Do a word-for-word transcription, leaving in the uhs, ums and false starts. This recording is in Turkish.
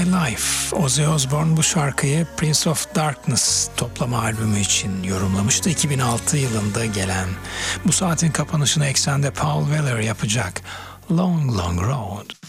My Life. Ozzy Osbourne bu şarkıyı Prince of Darkness toplama albümü için yorumlamıştı. iki bin altı yılında gelen. Bu saatin kapanışını eksende Paul Weller yapacak. Long Long Road.